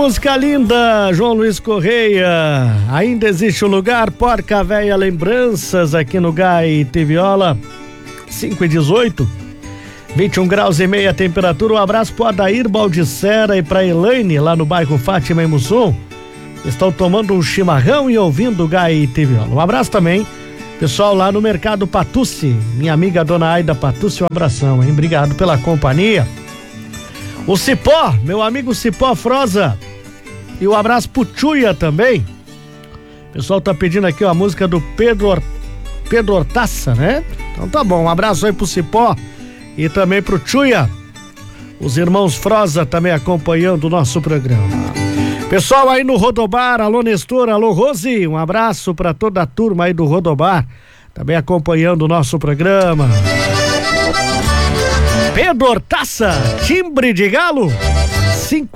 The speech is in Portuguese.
música linda, João Luiz Correia. Ainda existe um lugar, Porca Véia Lembranças, aqui no Gaite Viola. 5:18, 21 graus e meia a temperatura. Um abraço pro Adair Baldissera e pra Elaine, lá no bairro Fátima e Mussum. Estão tomando um chimarrão e ouvindo o Gaite Viola. Um abraço também, pessoal lá no Mercado Patucci, minha amiga dona Aida Patucci, um abração, hein? Obrigado pela companhia. O Cipó, meu amigo Cipó Froza, e um abraço pro Tchuia também. O pessoal tá pedindo aqui a música do Pedro Hortaça, né? Então tá bom, um abraço aí pro Cipó e também pro Tchuia. Os irmãos Froza também acompanhando o nosso programa. Pessoal aí no Rodobar, alô Nestor, alô Rose, um abraço pra toda a turma aí do Rodobar, também acompanhando o nosso programa. Pedro Hortaça, timbre de galo, 5